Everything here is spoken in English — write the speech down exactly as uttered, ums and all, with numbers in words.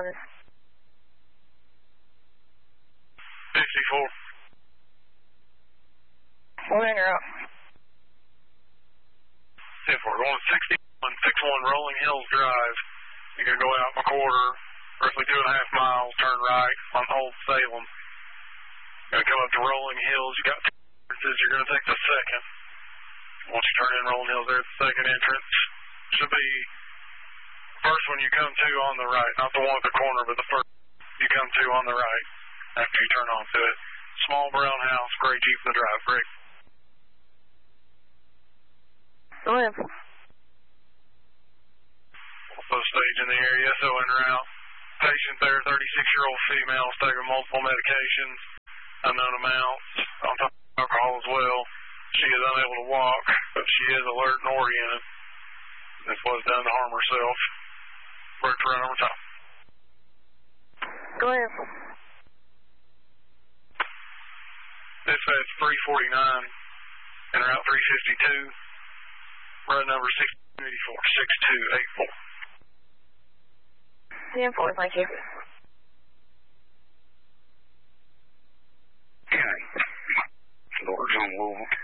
one. fifty-four. One out. ten four, going to sixty-one, six one Rolling Hills Drive. You're going to go out a quarter, roughly two and a half miles, turn right on Old Salem. Going to come up to Rolling Hills. You got two entrances. You're going to take the second. Once you turn in Rolling Hills, there's the second entrance. Should be the first one you come to on the right, not the one at the corner, but the first you come to on the right after you turn onto it. Small brown house, gray Jeep in the drive. Great. Go ahead. Also stage in the area, so en route. Patient there, thirty-six-year-old female, is taking multiple medications, unknown amounts, on top of alcohol as well. She is unable to walk, but she is alert and oriented. This was done to harm herself. Work to run over top. Go ahead. Dispatch three forty-nine, en route three fifty-two, run number six two eight four, six two eight four. ten four, thank you. Okay. Doors on Louisville.